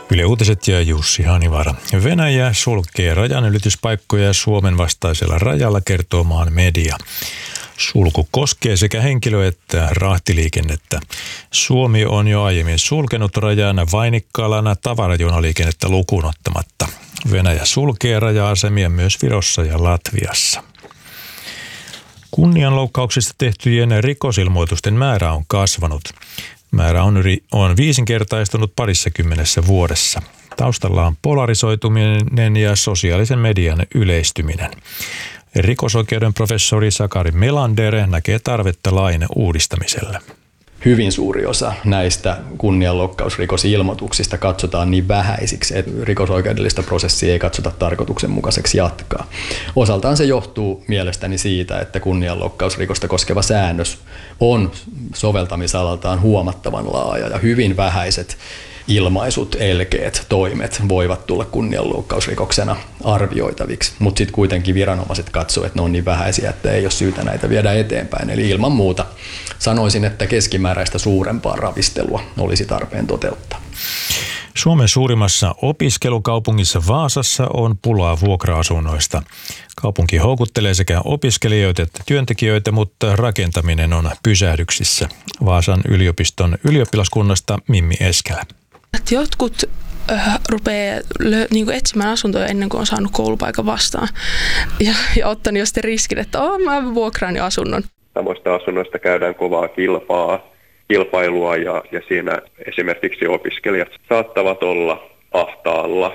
Yle Uutiset ja Jussi Hanivaara. Venäjä sulkee rajanylityspaikkoja Suomen vastaisella rajalla, kertoo maan media. Sulku koskee sekä henkilö- että rahtiliikennettä. Suomi on jo aiemmin sulkenut rajan Vainikkalana tavarajunaliikennettä lukuun ottamatta. Venäjä sulkee raja-asemia myös Virossa ja Latviassa. Kunnianloukkauksista tehtyjen rikosilmoitusten määrä on kasvanut. Määrä on viisinkertaistunut parissakymmenessä vuodessa. Taustalla on polarisoituminen ja sosiaalisen median yleistyminen. Rikosoikeuden professori Sakari Melander näkee tarvetta lain uudistamiselle. Hyvin suuri osa näistä kunnianloukkausrikosilmoituksista katsotaan niin vähäisiksi, että rikosoikeudellista prosessia ei katsota tarkoituksenmukaiseksi jatkaa. Osaltaan se johtuu mielestäni siitä, että kunnianloukkausrikosta koskeva säännös on soveltamisalaltaan huomattavan laaja ja hyvin vähäiset ilmaisut, elkeet, toimet voivat tulla kunnianloukkausrikoksena arvioitaviksi, mutta sitten kuitenkin viranomaiset katsovat, että ne on niin vähäisiä, että ei ole syytä näitä viedä eteenpäin. Eli ilman muuta sanoisin, että keskimääräistä suurempaa ravistelua olisi tarpeen toteuttaa. Suomen suurimmassa opiskelukaupungissa Vaasassa on pulaa vuokra-asunnoista. Kaupunki houkuttelee sekä opiskelijoita että työntekijöitä, mutta rakentaminen on pysähdyksissä. Vaasan yliopiston ylioppilaskunnasta Mimmi Eskelä. Jotkut rupeaa etsimään asuntoja ennen kuin on saanut koulupaikan vastaan ja ottanut jo sitten riskin, että mä vuokraan jo asunnon. Samoista asunnoista käydään kovaa kilpailua ja siinä esimerkiksi opiskelijat saattavat olla ahtaalla